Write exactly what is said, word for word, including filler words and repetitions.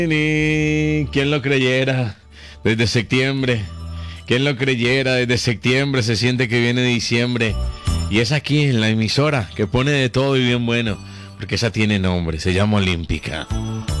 ¿Quién lo creyera? Desde septiembre. ¿Quién lo creyera? Desde septiembre se siente que viene diciembre. Y es aquí en la emisora que pone de todo y bien bueno. Porque esa tiene nombre, se llama Olímpica.